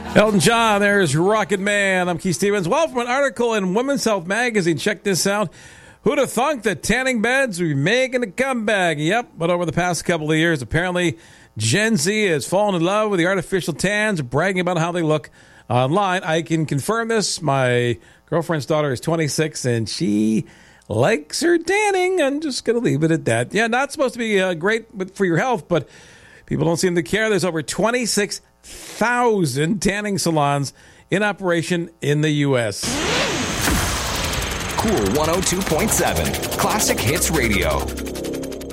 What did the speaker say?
Elton John, there's Rocket Man. I'm Keith Stevens. Well, from an article in Women's Health magazine, check this out. Who'd have thunk that tanning beds would be making a comeback? Yep, but over the past couple of years, apparently Gen Z has fallen in love with the artificial tans, bragging about how they look online. I can confirm this. My girlfriend's daughter is 26, and she likes her tanning. I'm just going to leave it at that. Yeah, not supposed to be great for your health, but people don't seem to care. There's over 26,000 tanning salons in operation in the U.S. Cool 102.7 Classic Hits Radio.